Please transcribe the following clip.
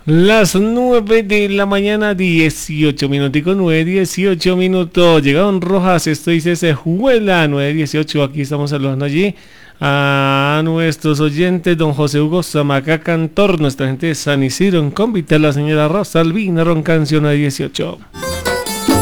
Las 9 de la mañana, 18 minuticos, 9:18. Llega Don Rojas, esto dice Sejuela, 9:18. Aquí estamos saludando allí a nuestros oyentes, don José Hugo Zamaca Cantor, nuestra gente de San Isidro, en Convite, la señora Rosalvina Roncancio, 9:18.